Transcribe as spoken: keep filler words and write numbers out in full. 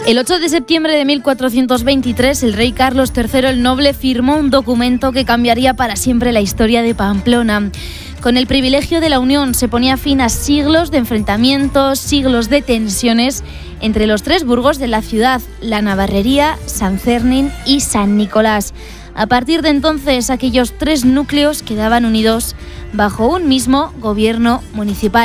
El ocho de septiembre de mil cuatrocientos veintitrés, el rey Carlos tercero el Noble firmó un documento que cambiaría para siempre la historia de Pamplona. Con el privilegio de la unión se ponía fin a siglos de enfrentamientos, siglos de tensiones entre los tres burgos de la ciudad, la Navarrería, San Cernin y San Nicolás. A partir de entonces, aquellos tres núcleos quedaban unidos bajo un mismo gobierno municipal.